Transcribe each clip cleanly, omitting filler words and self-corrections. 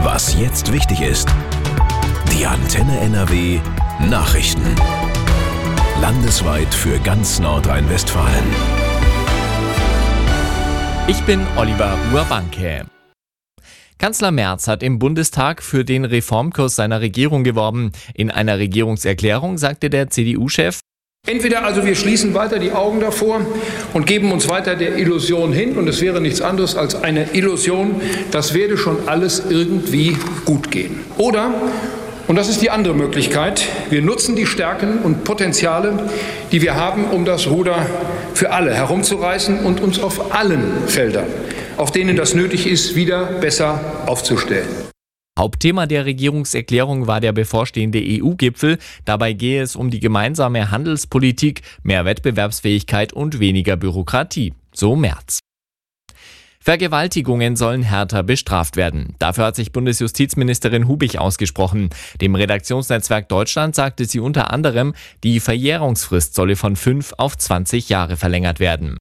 Was jetzt wichtig ist. Die Antenne NRW Nachrichten. Landesweit für ganz Nordrhein-Westfalen. Ich bin Oliver Urbanke. Kanzler Merz hat im Bundestag für den Reformkurs seiner Regierung geworben. In einer Regierungserklärung sagte der CDU-Chef: Entweder also wir schließen weiter die Augen davor und geben uns weiter der Illusion hin, und es wäre nichts anderes als eine Illusion, das werde schon alles irgendwie gut gehen. Oder, und das ist die andere Möglichkeit, wir nutzen die Stärken und Potenziale, die wir haben, um das Ruder für alle herumzureißen und uns auf allen Feldern, auf denen das nötig ist, wieder besser aufzustellen. Hauptthema der Regierungserklärung war der bevorstehende EU-Gipfel. Dabei gehe es um die gemeinsame Handelspolitik, mehr Wettbewerbsfähigkeit und weniger Bürokratie. So Merz. Vergewaltigungen sollen härter bestraft werden. Dafür hat sich Bundesjustizministerin Hubich ausgesprochen. Dem Redaktionsnetzwerk Deutschland sagte sie unter anderem, die Verjährungsfrist solle von 5 auf 20 Jahre verlängert werden.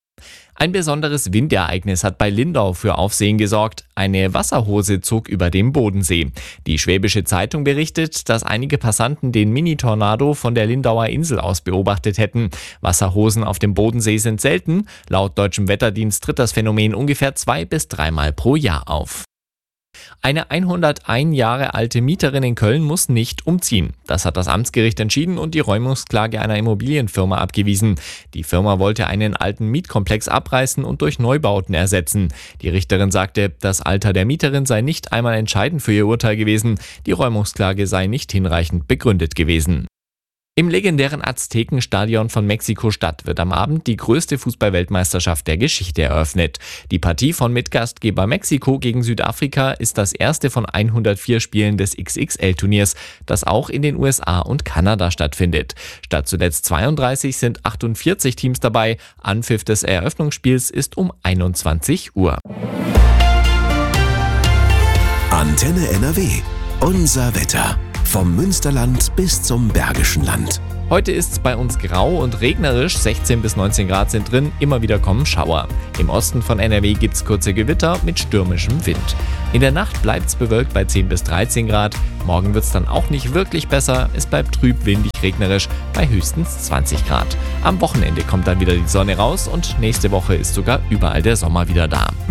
Ein besonderes Windereignis hat bei Lindau für Aufsehen gesorgt. Eine Wasserhose zog über dem Bodensee. Die Schwäbische Zeitung berichtet, dass einige Passanten den Mini-Tornado von der Lindauer Insel aus beobachtet hätten. Wasserhosen auf dem Bodensee sind selten. Laut deutschem Wetterdienst tritt das Phänomen ungefähr 2- bis 3-mal pro Jahr auf. Eine 101 Jahre alte Mieterin in Köln muss nicht umziehen. Das hat das Amtsgericht entschieden und die Räumungsklage einer Immobilienfirma abgewiesen. Die Firma wollte einen alten Mietkomplex abreißen und durch Neubauten ersetzen. Die Richterin sagte, das Alter der Mieterin sei nicht einmal entscheidend für ihr Urteil gewesen. Die Räumungsklage sei nicht hinreichend begründet gewesen. Im legendären Aztekenstadion von Mexiko-Stadt wird am Abend die größte Fußball-Weltmeisterschaft der Geschichte eröffnet. Die Partie von Mitgastgeber Mexiko gegen Südafrika ist das erste von 104 Spielen des XXL-Turniers, das auch in den USA und Kanada stattfindet. Statt zuletzt 32 sind 48 Teams dabei. Anpfiff des Eröffnungsspiels ist um 21 Uhr. Antenne NRW. Unser Wetter. Vom Münsterland bis zum Bergischen Land. Heute ist es bei uns grau und regnerisch, 16 bis 19 Grad sind drin, immer wieder kommen Schauer. Im Osten von NRW gibt es kurze Gewitter mit stürmischem Wind. In der Nacht bleibt es bewölkt bei 10 bis 13 Grad. Morgen wird es dann auch nicht wirklich besser, es bleibt trüb, windig, regnerisch bei höchstens 20 Grad. Am Wochenende kommt dann wieder die Sonne raus und nächste Woche ist sogar überall der Sommer wieder da.